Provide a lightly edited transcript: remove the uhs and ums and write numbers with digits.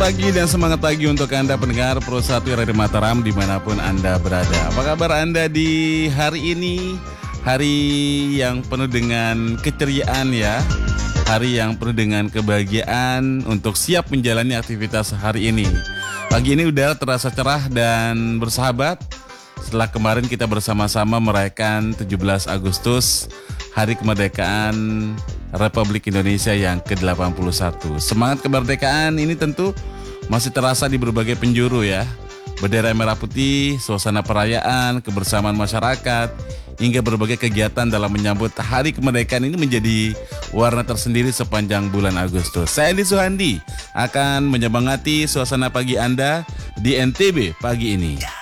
Pagi dan semangat pagi untuk Anda pendengar Pro 1 Radio Mataram dimanapun Anda berada. Apa kabar Anda di hari ini? Hari yang penuh dengan keceriaan ya. Hari yang penuh dengan kebahagiaan untuk siap menjalani aktivitas hari ini. Pagi ini udah terasa cerah dan bersahabat. Setelah kemarin kita bersama-sama merayakan 17 Agustus, Hari Kemerdekaan Republik Indonesia yang ke-81. Semangat kemerdekaan ini tentu masih terasa di berbagai penjuru ya. Bendera merah putih, suasana perayaan, kebersamaan masyarakat, hingga berbagai kegiatan dalam menyambut Hari Kemerdekaan ini menjadi warna tersendiri sepanjang bulan Agustus. Saya Andi Suhandi akan menyemangati suasana pagi Anda di NTB pagi ini.